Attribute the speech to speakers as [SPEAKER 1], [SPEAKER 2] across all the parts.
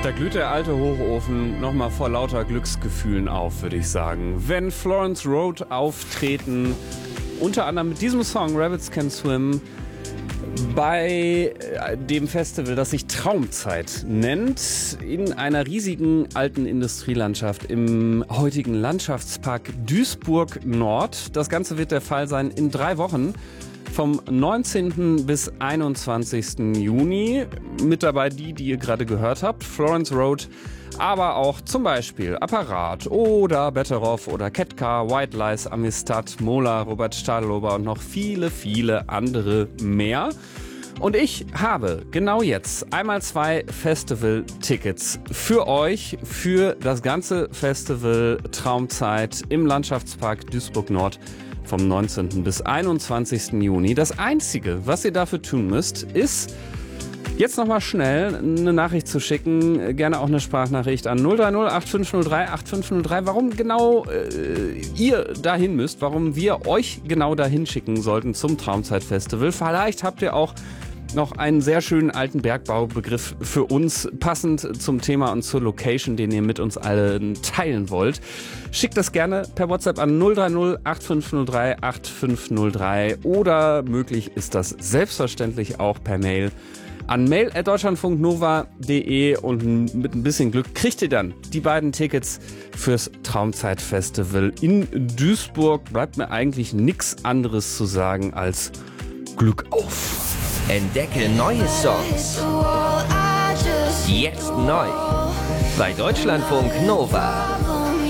[SPEAKER 1] Da glüht der alte Hochofen nochmal vor lauter Glücksgefühlen auf, würde ich sagen. Wenn Florence Road auftreten, unter anderem mit diesem Song Rabbits Can Swim, bei dem Festival, das sich Traumzeit nennt, in einer riesigen alten Industrielandschaft im heutigen Landschaftspark Duisburg Nord. Das Ganze wird der Fall sein in 3 Wochen. Vom 19. bis 21. Juni. Mit dabei die ihr gerade gehört habt. Florence Road, aber auch zum Beispiel Apparat oder Betteroff oder Ketka, White Lies, Amistad, Mola, Robert Stadelober und noch viele, viele andere mehr. Und ich habe genau jetzt einmal 2 Festival-Tickets für euch, für das ganze Festival Traumzeit im Landschaftspark Duisburg Nord vom 19. bis 21. Juni. Das Einzige, was ihr dafür tun müsst, ist jetzt nochmal schnell eine Nachricht zu schicken, gerne auch eine Sprachnachricht an 030 8503 8503, warum genau ihr dahin müsst, warum wir euch genau dahin schicken sollten zum Traumzeitfestival. Vielleicht habt ihr auch noch einen sehr schönen alten Bergbaubegriff für uns, passend zum Thema und zur Location, den ihr mit uns allen teilen wollt. Schickt das gerne per WhatsApp an 030 8503 8503 oder möglich ist das selbstverständlich auch per Mail an mail@deutschlandfunknova.de und mit ein bisschen Glück kriegt ihr dann die beiden Tickets fürs Traumzeitfestival in Duisburg. Bleibt mir eigentlich nichts anderes zu sagen als Glück auf.
[SPEAKER 2] Entdecke neue Songs. Jetzt neu. Bei Deutschlandfunk Nova.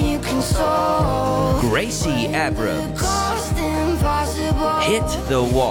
[SPEAKER 2] Gracie Abrams. Hit the Wall.